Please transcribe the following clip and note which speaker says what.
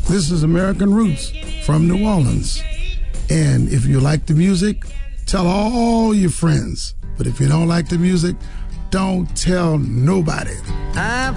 Speaker 1: This is American Roots from New Orleans. And if you like the music, tell all your friends. But if you don't like the music, don't tell nobody.